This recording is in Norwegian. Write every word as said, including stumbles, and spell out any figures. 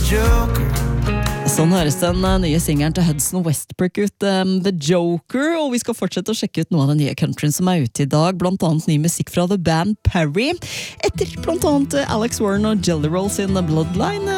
Sånn høres den nye singeren til Hudson Westbrook ut, um, The Joker, og vi skal fortsette å sjekke ut noe av den nye countryen som er ute i dag, blant annet ny musikk fra The Band Perry, etter blant annet Alex Warren og Jelly Roll sin Bloodline.